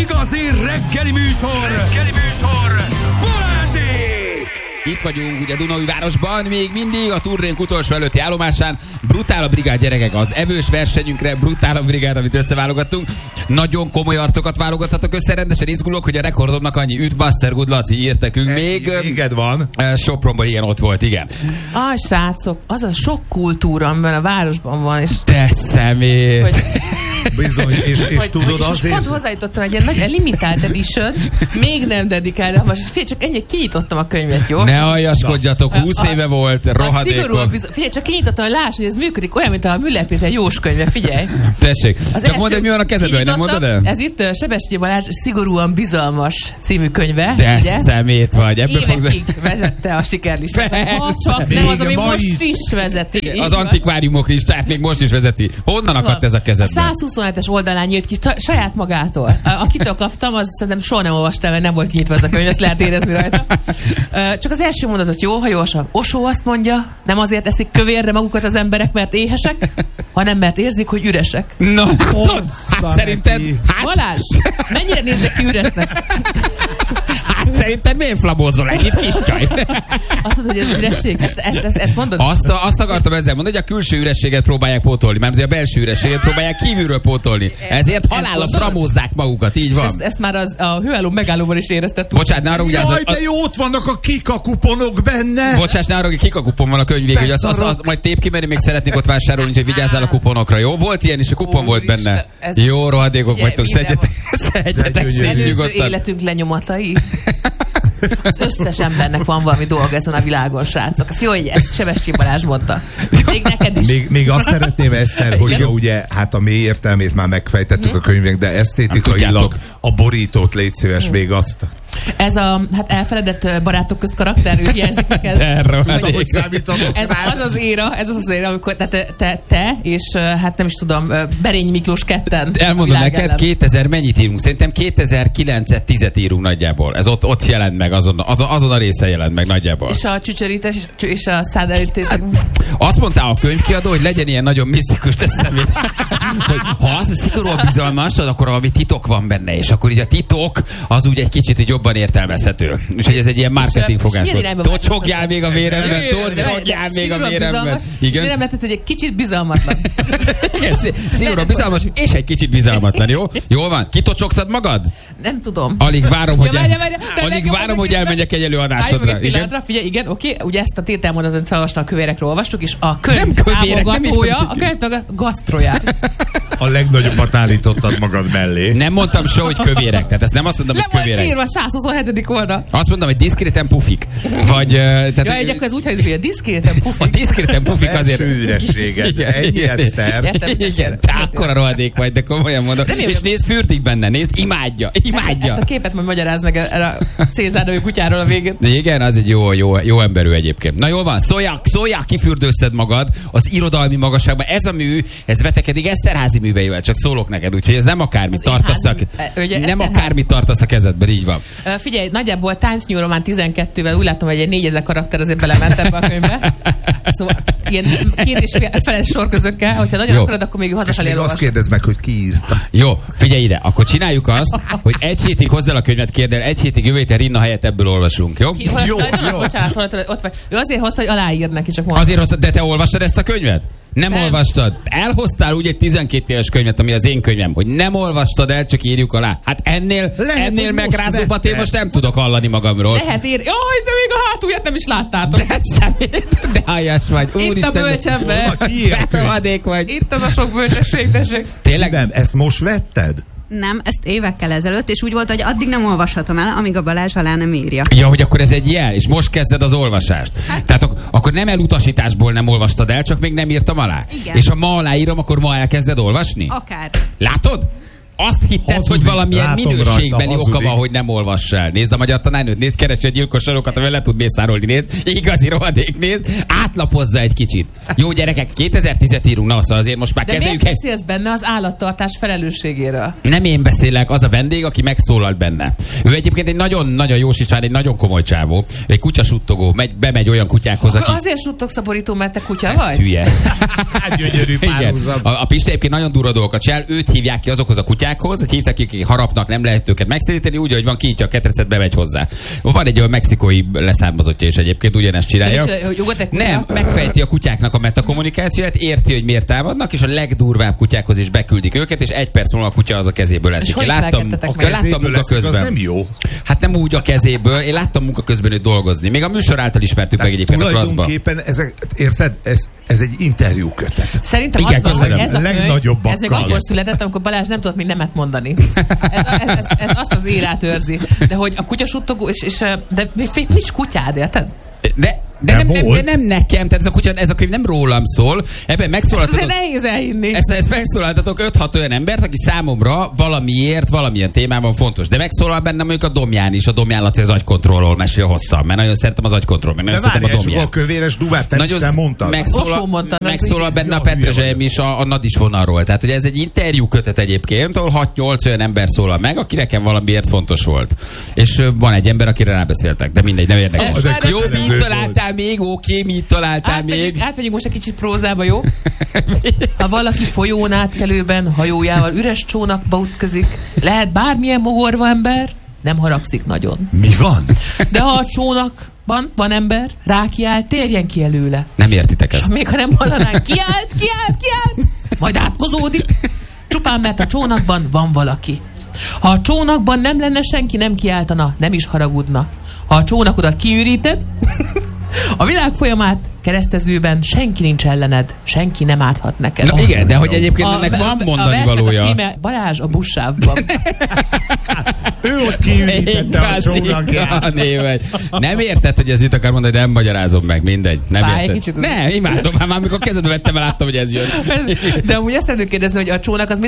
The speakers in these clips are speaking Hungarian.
igazi reggeli műsor, Balázsék! Itt vagyunk ugye Dunaújvárosban, még mindig a turnénk utolsó előtti állomásán. Brutál a brigád, gyerekek, az evős versenyünkre brutál a brigád, amit összeválogattunk. Nagyon komoly arcokat válogathatok össze, rendesen izgulok, hogy a rekordomnak annyi üt, Buster Good Laci írt nekünk még. Véged van. Sopronban igen, ott volt, igen. Srácok, az a sok kultúra, amiben a városban van, és... Te szemét! Hogy... Bizony, és tudod és azért... pont hozzájutottam egy ilyen nagy limitált edition, még nem dedikálni, most fél, csak ennyi kinyitottam a könyvet, jó? Ne aljaskodjatok, 20 éve volt, rohadékok. Figyelj, csak kinyitottam, hogy láss, hogy ez működik, olyan, mint a Müller Péter Jós könyve, figyelj. Tessék, csak mondd, hogy mi van a kezedben, nem mondod el? Ez itt Sebestyén Balázs Szigorúan bizalmas című könyve. De ugye? Szemét vagy. Évekig vezette a sikerlistát. Ha csak nem az, ami most is vezeti. Az antikváriumok listát még most is vezeti. Honnan akadt ez a kezedben? 127-es oldalán nyílt ki saját magától. Akitől kaptam, az szerintem soha nem olvastam, mert nem volt kinyitva ez a könyv, ezt lehet érezni rajta. Csak az első mondatot jó, ha olvasom. Osó azt mondja, nem azért eszik kövérre magukat az emberek, mert éhesek, hanem mert érzik, hogy üresek. Na, hát szerinted... Balázs, mennyire nézek ki üresnek? Hát szerinted miért flamózol ennyit, kis csaj? Azt mondod, hogy ez üresség? Ezt mondod? Azt akartam ezzel mondani, hogy a külső ürességet próbálják pótolni, mert a belső ürességet próbálják kívülről pótolni. Ezért halálra framózzák magukat, így van. Ezt már a hőálló megállóban is éreztettük. Bocsánat, ne arra ugye Jaj, de jó, ott vannak a kikakuponok benne. Bocsánat, ne arra, hogy kikakupon van a könyv végül, hogy az majd tép ki, mert még szeretnék ott vásárolni, úgyhogy vigyázzál a kuponokra, jó? Volt ilyen is, a kupon volt benne. Jó, rohadékok vagytok, szedjetek szép nyugodtan. Életünk lenyomatai. Az összes embernek van valami dolga ezen a világon, srácok. Azt jó, hogy ezt Sebestyén Balázs mondta. Még neked is. Még azt szeretném, Eszter, hogy ugye, hát a mély értelmét már megfejtettük a könyvnek, de esztétikailag a borítót légy szíves, még azt. Ez a elfeledett barátok közt karakter, ő hiányzik neked. Ez az az éra, amikor te és hát nem is tudom, Berényi Miklós ketten. Elmondom neked, 2000 mennyit írunk? Szerintem 2009-et 10-et írunk nagyjából. Ez ott jelent meg, azon a része jelent meg nagyjából. És a csücsörítés és a szádelítés. Hát, azt mondta a könyvkiadó, hogy legyen ilyen nagyon misztikus, te szemét. Ha az a szigorúan bizalmas, akkor valami titok van benne, és akkor így a titok az úgy egy kicsit így jobban értelmezhető. Úgyhogy ez egy ilyen marketing fogás volt. Tocsogjál még a véremben, tocsogjál még a véremben. Igen. Nem lehetett, hogy egy kicsit bizalmatlan. Szigorúan bizalmas, és egy kicsit bizalmatlan, jó? Jól van? Kitocsogtad magad? Nem tudom. Alig várom, hogy elmenjek egy előadásodra. Figyelj, igen, oké. Ugye ezt a tételmondatot felolvastam, a kövérekről olvastuk, és a könyv támogatója, a könyvtag gasztroját. A legnagyobbat állítottad magad mellé. Nem mondtam soha, hogy kövérek. Tehát ezt nem azt mondom, hogy kövérek. Nem volt írva 127. oldal. Azt mondom, hogy diszkréten pufik. Vagy... Jaj, akkor ez úgy hangzik, hogy a diszkréten pufik. A diszkréten pufik azért... Belső ürességet. Ennyi, Eszter. Igen, te akkora rohadék vagy, de komolyan mondom. És nézd, fürdik benne, nézd, imádja. Ezt a képet majd magyaráz meg erre a Cézár nevű kutyáról a végén. De igen, az egy jó emberű egyébként. Na jól van, szóljál, kifürdőzted magad az irodalmi magasságban. Ez a mű, ez vetekedik Eszterházi műveivel, csak szólok neked, úgyhogy ez nem akármit tartasz a kezedben, így van. Figyelj, nagyjából Times New Roman 12-vel úgy látom, hogy egy 4000 karakter azért belement ebbe a könyvbe. Szóval ilyen 2,5 sorközökkel, hogyha nagyon akarod, akkor még hazafelé elolvasod. Azt kérdezd meg, hogy ki írta. Jó, figyelj ide, akkor csináljuk azt, hogy egy hétig hozzá a könyvet, kérd el, egy hétig jövő héten Rinna helyett ebből olvasunk, jó? Jó. Bocsánat, ott vagy. Ő azért hozta, hogy aláír neki, csak mondta. Azért hozta, de te olvastad ezt a könyvet? Nem olvastad. Elhoztál úgy egy 12 éves könyvet, ami az én könyvem, hogy nem olvastad el, csak írjuk alá. Hát ennél megrázóbbat én most nem tudok hallani magamról. Lehet írni. Jaj, de még a hátulját nem is láttátok. De haljas vagy. Itt a bölcsember. Rohadék vagy. Itt az a sok bölcsesség, tessék. Tényleg? Szívem, ezt most vetted? Nem, ezt évekkel ezelőtt, és úgy volt, hogy addig nem olvashatom el, amíg a Balázs alá nem írja. Ja, hogy akkor ez egy jel, és most kezded az olvasást. Tehát akkor nem elutasításból nem olvastad el, csak még nem írtam alá. Igen. És ha ma aláírom, akkor ma elkezded olvasni? Akár. Látod? Azt hitted, hogy valamilyen minőségbeli oka van, hogy nem olvass el. Nézd a magyar tanárnőt, nézd, keres egy gyilkos sorokat, amivel le tud mészárolni, nézd, igazi rohadék, nézd, átlapozza egy kicsit. Jó gyerekek, 2010-et írunk, na szóval azért most már kezeljük. De miért beszélsz benne az állattartás felelősségéről? Nem én beszélek, az a vendég, aki megszólalt benne. Ő egyébként egy nagyon-nagyon jó sicsán, egy nagyon komoly csávó, egy kutyasuttogó, bemegy olyan kutyákhoz, aki... Azért suttog szaporító, mert te kutya vagy? Ez hülye. Gyönyörű párhuzam. A Pisti egyébként nagyon durva dolgokat csinál, őt hívják ki azokhoz a kutyákhoz, kutyákhoz, hogy hívták, akik harapnak, nem lehet őket megszéríteni, úgy, hogy van kinyitja a ketrecet, bemegy hozzá. Van egy olyan mexikói leszármazottja is egyébként, ugyanezt csinálja. Nem, megfejti a kutyáknak a metakommunikációját, érti, hogy miért támadnak, és a legdurvább kutyákhoz is beküldik őket, és egy perc múlva a kutya az a kezéből leszik. Én láttam munka közben. Az nem jó. Hát nem úgy a kezéből, én láttam munka közben őt dolgozni. Még a műsor által ismertük meg egyébként a Klaszba. Tulajdonképpen érted, ez egy interjú kötet. Szerintem igen, az van, hogy ez a könyv, ez még akkor született, amikor Balázs nem tudott még nemet mondani. Ez azt az érát őrzi. De hogy a kutyasuttogó, de nincs kutyád, érted? De nem nekem, tehát ez a könyv nem rólam szól. Ebben megszólaltatok. Ez nehéz elhinni. Ezt megszólaltatok 5-6 olyan embert, aki számomra valamiért, valamilyen témában fontos. De megszólal bennem mondjuk a Domján is. A Domján Laci az agykontrollról mesél hosszan, mert nagyon szeretem az agykontroll, meg nagyon szeretem a Domján. A kövéres duvát te nagyon nem mondtad. Megszólal benne a Petrezselyem is a Nadis vonalról. Tehát, hogy ez egy interjú kötet egyébként, ahol 6-8 olyan ember szólal meg, aki nekem valamiért fontos volt. És van egy ember, akire rábeszéltek, de mindegy, nem érdekes. Jó, mit találtál még? Oké, mit találtál még? Átmegyünk most egy kicsit prózába, jó? Ha valaki folyón átkelőben hajójával üres csónakba ütközik, lehet bármilyen mogorva ember, nem haragszik nagyon. Mi van? De ha a csónakban van ember, rákiáll, térjen ki előle. Nem értitek ezt. Még ha nem hallanánk, kiált, majd átkozódik. Csupán mert a csónakban van valaki. Ha a csónakban nem lenne senki, nem kiáltana, nem is haragudna. Ha a csónakodat kiüríted, a világ folyamát keresztezőben senki nincs ellened, senki nem árthat neked. Na igen, de hogy egyébként ennek van mondani valója. A címe Balázs a buszsávban. Ő ott kiürítette a csónakját. Nem érted, hogy ez mit akar mondani, de nem magyarázom meg, mindegy. Nem érted. Nem, imádom, már amikor kezedbe vettem, láttam, hogy ez jön. De amúgy azt szeretném kérdezni, hogy a csónak az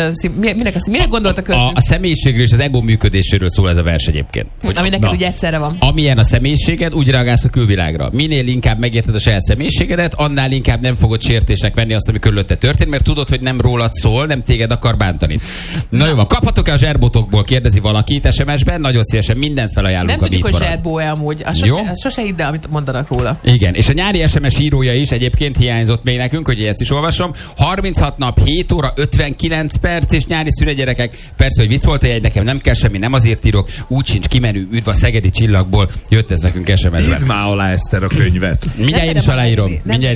minek gondoltak költünk? A személyiségről és az ego működéséről szól ez a vers egyébként. Ami neked ugye egyszerre van. Amilyen a személyiséged, úgy reagálsz a külvilágra. Minél inkább megérted a saját személyiségedet, annál inkább nem fogod sértésnek venni azt, ami körülötte történt, mert tudod, hogy nem rólad szól, nem téged akar bántani. Na jó, kaphatok-e a zserbotokból, kérdezi valakit SMS-ben, nagyon szívesen mindent felajánlunk. Nem tudjuk, hogy zserbó-e amúgy. Sose hidd el, amit mondanak róla. Igen, és a nyári SMS írója is egyébként hiányzott még nekünk, hogy ezt is olvasom. 36 nap, 7 óra, 59 perc és nyári szünet, gyerekek. Persze, hogy vicc volt a jegy, nekem nem kell semmi, nem azért írok, úgy sincs kimenő, üdv a szegedi csillagból, jött ez nekünk SMS-ben. Írd már alá, Eszter, a könyvet. Mindjárt én is aláírom.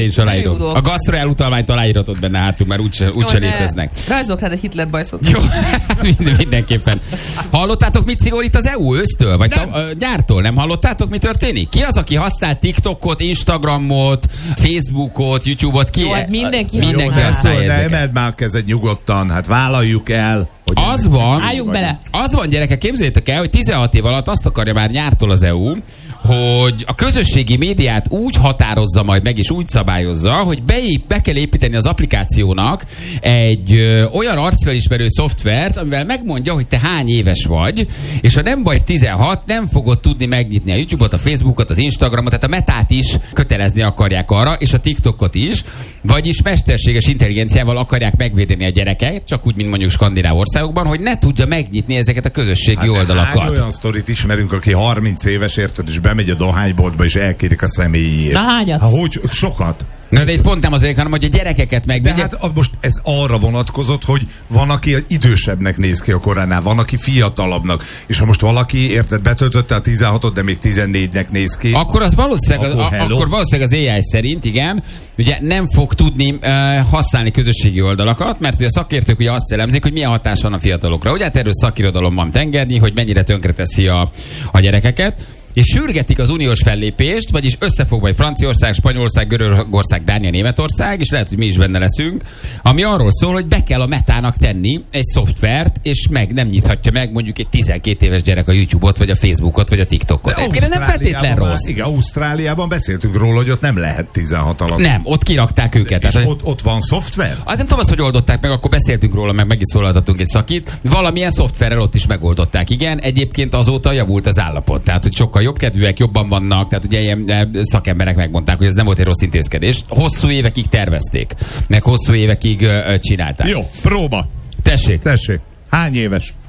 A gasztroál utalványt aláíratod benne hátul, mert úgyse léteznek. Rajzolok rád egy Hitler bajszot. Jó, mindenképpen. Hallottátok, mit szigorít az EU ősztől? Vagy gyártól? Nem hallottátok, mi történik? Ki az, aki használ TikTokot, Instagramot, Facebookot, YouTube-ot? Ki? Jó, hát mindenki használja. De emeld már a kezed nyugodtan, hát vállaljuk el. Álljunk bele. Az van, gyerekek, képzeljétek el, hogy 16 év alatt azt akarja már nyártól az EU, hogy a közösségi médiát úgy határozza majd meg, és úgy szabályozza, hogy be kell építeni az applikációnak egy olyan arcfelismerő szoftvert, amivel megmondja, hogy te hány éves vagy, és ha nem vagy 16, nem fogod tudni megnyitni a YouTube-ot, a Facebookot, az Instagramot, tehát a Metát is kötelezni akarják arra, és a TikTokot is, vagyis mesterséges intelligenciával akarják megvédeni a gyereket, csak úgy, mint mondjuk skandináv országokban, hogy ne tudja megnyitni ezeket a közösségi oldalakat. Hány olyan sztorit ismerünk, aki 30 éves, érted, és bemegy a dohányboltba, és elkérik a személyét. Na hányat? Hogy sokat. Na de itt pont nem azért, hanem hogy a gyerekeket megvédje. De hát most ez arra vonatkozott, hogy van, aki idősebbnek néz ki a koránál, van, aki fiatalabbnak, és ha most valaki, érted, betöltötte a 16-ot, de még 14-nek néz ki. Akkor az valószínűleg az AI szerint, igen, ugye nem fog tudni használni közösségi oldalakat, mert ugye a szakértők ugye azt elemzik, hogy milyen hatás van a fiatalokra. Ugye hát erről szakirodalom van tengernyi, hogy mennyire tönkreteszi a gyerekeket. És sürgetik az uniós fellépést, vagyis összefog majd Franciaország, Spanyolország, Görögország, Dánia, Németország, és lehet, hogy mi is benne leszünk, ami arról szól, hogy be kell a Metának tenni egy szoftvert, és nem nyithatja meg mondjuk egy 12 éves gyerek a YouTube-ot, vagy a Facebookot, vagy a TikTokot. Nem feltétlen rossz. Igen, Ausztráliában beszéltünk róla, hogy ott nem lehet 16 alatt. Nem, ott kirakták őket. És tehát, ott van szoftver? Nem tudom azt, hogy oldották meg, akkor beszéltünk róla, meg is szólaltatunk egy szakit. Valamilyen szoftverrel ott is megoldották. Igen, egyébként azóta javult az állapot. Tehát, hogy sokkal jobbkedvűek, jobban vannak, tehát ugye ilyen szakemberek megmondták, hogy ez nem volt egy rossz intézkedés. Hosszú évekig tervezték, meg hosszú évekig csinálták. Jó, próba. Tessék. Hány éves?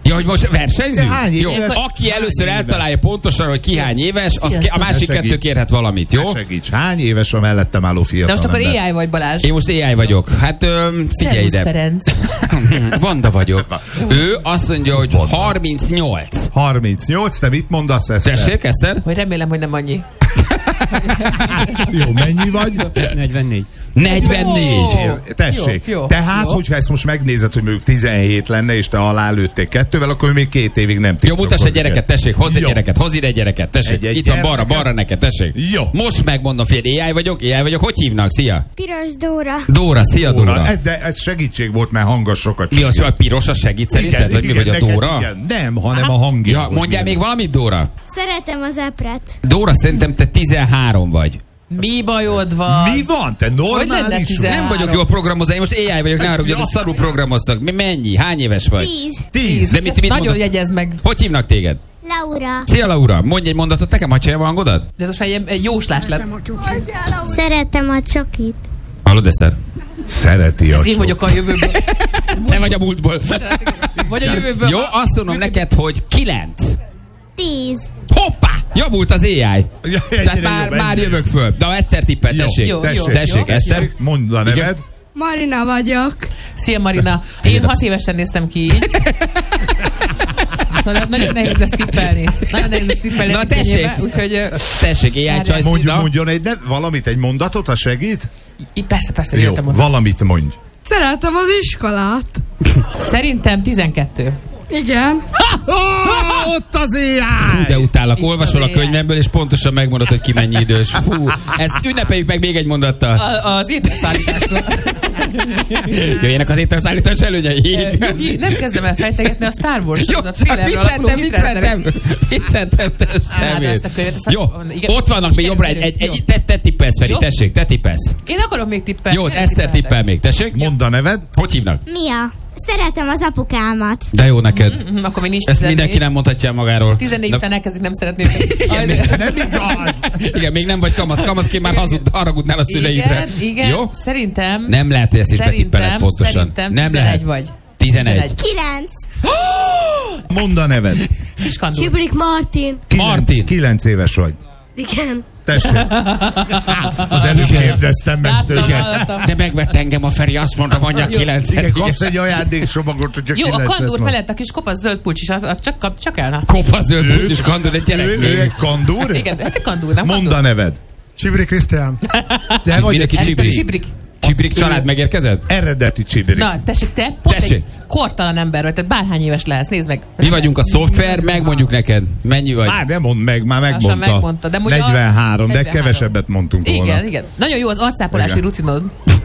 Ja, hogy most versenyzünk? Hány Jó. éves? Aki Hány először éves? eltalálja pontosan, hogy ki hány éves, az a másik Segíts. kettő kérhet valamit, jó? Ne segíts, hány éves a mellettem álló De fiatal most akkor ember? AI vagy, Balázs. Én most AI vagyok. Hát figyelj Szervusz, ide. Ferenc. Vanda vagyok. Ő azt mondja, hogy 38. 38, te mit mondasz, Eszter? Tessék, Eszter? Hogy remélem, hogy nem annyi. Jó, mennyi vagy? 44. 44. Tessék. Jó, Tehát, jó. hogyha ezt most megnézed, hogy mondjuk 17 lenne, és te alá lőtték 2-vel, akkor még 2 évig nem Jó, mutass egy gyereket, tessék, hozz egy Jó. gyereket, hozz ide egy gyereket, tessék. Egy Itt van gyermeket? balra neked, tessék. Jó. Most megmondom, figyelj, AI vagyok, hogy hívnak? Szia. Piros Dóra. Dóra, szia Dóra. Ez segítség volt, mert hangos sokat Mi az, hogy a piros, az segít szerinted? Vagy mi vagy a neked Dóra? igen. Nem, hanem a hangja. Ja, mondjál még valamit, Dóra? Szeretem az epret. Dóra, szerintem te 13 vagy. Mi bajod van? Mi van? Te Hogy lenne normális 13? Nem vagyok jó a programozó, én most AI vagyok, ne haragudj, hogy szarul programoztak. Mennyi? Hány éves vagy? 10. 10. De Ezt nagyon mondod? jegyezd meg. Hogy hívnak téged? Laura. Szia Laura, mondj egy mondatot nekem, hagyja a hangodat? De ez most már egy jóslás lett. Szeretem a csokit. Hallod, Eszter? Szereti a Ez én csok. vagyok a jövőből. Te vagy a múltból. Vagy a jövőből. Jó, azt mondom neked, hogy 9. 10. Hoppá! Javult az AI. Ja, Tehát egyre jobb, már egyre jövök föl. De Eszter tippel, Jó, tessék. jó, tessék, Tessék, jó. Eszter. Mondd a neved. Marina vagyok. Szia Marina. Én 6 évesen néztem ki így. Szóval nagyon nehéz ezt tippelni. Nagyon nehéz ezt tippelni. Na, egy tessék. könnyébe, úgyhogy... Tessék, AI Várjál. csajsz. Mondjon valamit, egy mondatot, ha segít? Persze, Jó, értem mondani. valamit mondj. Szeretem az iskolát. Szerintem 12. Igen. Ott az AI! De utálok, Itt olvasol a az könyvemből, és pontosan megmondod, hogy ki mennyi idős. Fú, ezt ünnepeljük meg még egy mondattal. Az ételszállításra. Jöjjenek az ételszállítás előnyei. Nyugi, nem kezdem el fejtegetni a Star Wars. Jó, a thrillerről alapuló vicceltem, te szemét. ezt a könyvet, ezt Jó, igen, ott vannak még igen, jobbra igen, jó. te tippelsz, Feri, Jó. tessék, te tippelsz. Én akarom még tippelni. Jó, nem Eszter tippeltek. tippel még, tessék. Mondd a neved. Hogy hívnak? Mia. Szeretem az apukámat. De jó neked. Akkor még nincs Ezt 14. mindenki nem mondhatja el magáról. 14 Na, után elkezdik, nem szeretnék. Nem igaz! igen, még nem vagy kamasz. Kamaszként már haragudnál a szüleidre. Igen, Jó? Szerintem... Nem lehet, hogy ezt is betippeled pontosan. Szerintem Nem 11 lehet. vagy. 11. 9. Mondd a neved. Iskandul. Csibrik Martin. Martin. 9 éves vagy. Igen. Tessék. Az előbb kérdeztem meg tőle. De megvett engem a Feri, azt mondta, mondja 9. Igen, kapsz egy ajándéksomagot, hogyha Jó, a 9-et kandúr mond. felett a kis kopasz zöld pulcsis, az csak elna. Kopa zöld busz és kandor egy gyerek. Ő egy kandúr? Igen, hát a kandúr, nem Mondd a neved. Csibri Krisztián. Te vagy Mindenki egy Csibri. Csibrik. Csibrik család megérkezett? eredeti csibri. Na, tessék, te pont Tessék. egy kortalan ember vagy, tehát bárhány éves lehetsz, nézd meg. Mi vagyunk a szoftver, megmondjuk neked. Mennyi vagy? Már nem mondd meg, már Lassan megmondta. megmondta, de mondja, 43, de 43. kevesebbet mondtunk volna. Igen, igen. Nagyon jó az arcápolási Igen. rutinod.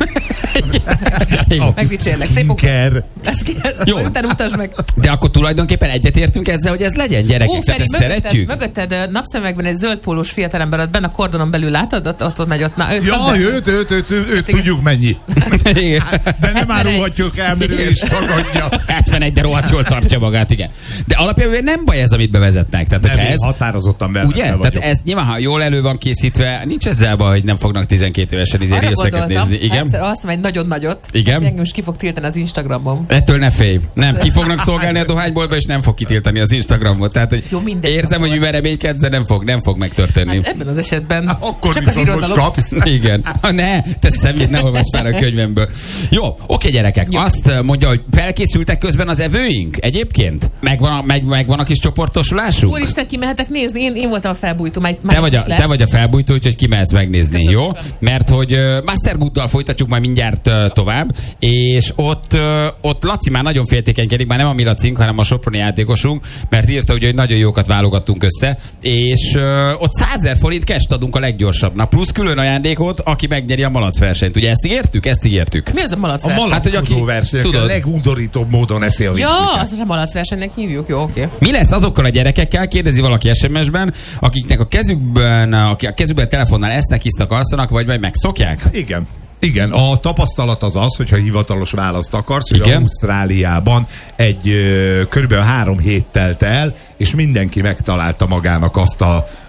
Igen. Megdicsérlek. Szép Skincare. Jó. Jó. Utána utasd meg. De akkor tulajdonképpen egyetértünk ezzel, hogy ez legyen gyerekek. Tehát ezt szeretjük? mögötted napszemekben egy zöld pólós fiatalember, ott benne a kordonon belül látod, ott megy ott. Na, Ja, őt tudjuk mennyi. Igen. De nem árulhatjuk el, mert ő is tagadja. 71, de rohadt jól tartja magát, igen. De alapjában nem baj ez, amit bevezetnek. Tehát, Nem, hogyha én ez, határozottan ugye? benne vagyok. Tehát ez nyilván, ha jól elő van készítve, nincs ezzel baj, hogy nem fognak 12 évesen Arra részeket gondoltam, nézni. Igen? egyszer azt mondom, egy nagyon nagyot. Igen? Ez engem is ki fog tiltani az Instagramon. Ettől ne félj. Nem, ki fognak szolgálni a dohányboltba, és nem fog kitiltani az Instagramot. Tehát, hogy Jó, mindegy. érzem, hogy mivel reménykedsz, de nem fog megtörténni. Hát ebben az esetben Akkor csak az viszont most irodalom. kapsz. Igen. Ne, te szemét, ne olvasd már a könyvemből. Jó, oké gyerekek, Jó. azt mondja, hogy felkészültek közben az evőink egyébként? Megvan a kis csoportosulásunk? Úristen, kimehetek nézni? Én voltam a felbújtó. Te vagy a felbújtó, úgyhogy kimehetsz megnézni, Köszönöm jó? szépen. Mert hogy Master Gooddal folytatjuk majd mindjárt tovább, és ott Laci már nagyon féltékenykedik, már nem a mi Lacink, hanem a soproni játékosunk, mert írta, ugye, hogy nagyon jókat válogattunk össze, és ott 100 000 forint cash-t adunk a leggyorsabbnak, plusz külön ajándékot, aki megnyeri a malac versenyt. Ugye ezt ígértük? Ezt ígértük. Mi az a malac A verseny? Hát, hogy aki- malackozó verseny, a tudod. legundorítóbb módon eszi a Ja, viszliket. azt is a malac versenynek hívjuk, jó, oké. Mi lesz azokkal a gyerekekkel, kérdezi valaki SMS-ben, akiknek a kezükben telefonnal esznek, isznak, alszanak, vagy majd megszokják? Igen. Igen, a tapasztalat az az, hogyha hivatalos választ akarsz, hogy Igen? Ausztráliában körülbelül 3 hét telt el, és mindenki megtalálta magának azt a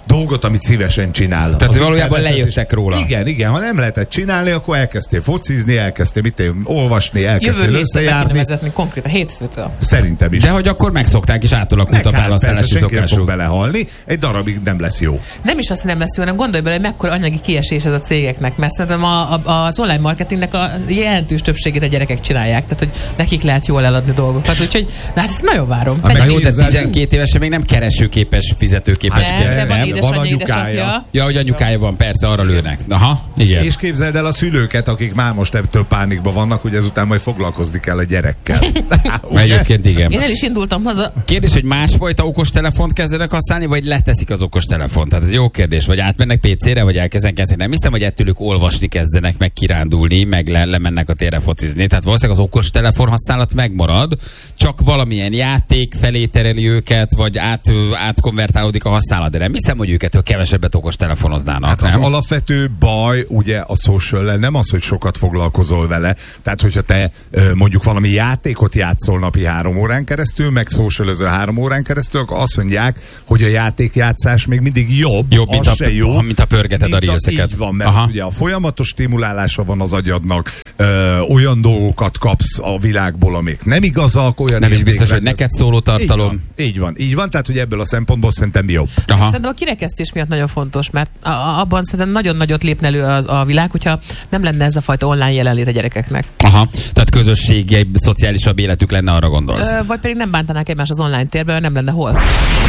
dolgot, amit szívesen csinál. Tehát Az valójában internetes lejöttek róla. Igen, ha nem lehetett csinálni, akkor elkezdtél focizni, elkezdtél olvasni, elkezdtél Jövő héten be kéne összejárni. vezetni konkrétan, hétfőtől. Szerintem is. De hogy akkor megszokták és átalakult a Persze, választási senki nem fog szokásuk. belehalni, egy darabig nem lesz jó. Nem is azt, hogy nem lesz jó, hanem gondolj bele, hogy mekkora anyagi kiesés ez a cégeknek, mert szerintem az online marketingnek a jelentős többségét a gyerekek csinálják, tehát hogy nekik lehet jól eladni dolgokat, úgyhogy hát ezt nagyon várom. Hát Na meg jó, de képzeld- 12 évesen még nem keresőképes, fizetőképes. Hát Nem, de van nem, édesanyja, van anyukája. édesapja. Ja, hogy anyukája van, persze, arra lőnek. Aha, igen. És képzeld el a szülőket, akik már most ebből pánikban vannak, hogy ezután majd foglalkozni kell a gyerekkel. Ugye? Egyébként igen. Én el is indultam haza. Kérdés, hogy másfajta okostelefont kezdenek használni, vagy leteszik az okostelefont? Tehát ez jó kérdés. Vagy átmennek PC-re, vagy elkezdenek kezdeni. Nem hiszem, hogy ettől ők olvasni kezdenek, meg kirándulni, meg lemennek a térre focizni. Tehát valószínűleg az okostelefon használat megmarad, csak valamilyen játék felé tereli őket, vagy átkonvertálódik a használat. De nem hiszem, hogy őket kevesebbet okostelefonoznának. Hát az nem? alapvető baj ugye a social nem az, hogy sokat foglalkozol vele. Tehát, hogyha te mondjuk valami játékot játszol napi 3 órán keresztül, meg socializol 3 órán keresztül, akkor azt mondják, hogy a játékjátszás még mindig jobb, Jobb, mint az se jó, mint a pörgeted a ríszeket. Így van, mert Aha. ugye a folyamatos stimulálása van az agyadnak, olyan dolgokat kapsz a világból, amik nem igazak, olyan Nem is biztos, hogy értékrendez- neked szóló tartalom. Így van, tehát hogy ebből a szempontból szerintem jobb. Aha. Szerintem a kirekesztés miatt nagyon fontos, mert abban szerintem nagyon nagyot lépne elő a világ, hogyha nem lenne ez a fajta online jelenlét a gyerekeknek. Aha. Tehát közösségi, szociálisabb életük lenne, arra gondolsz. Vagy pedig nem bántanák egymást az online térben, nem lenne hol.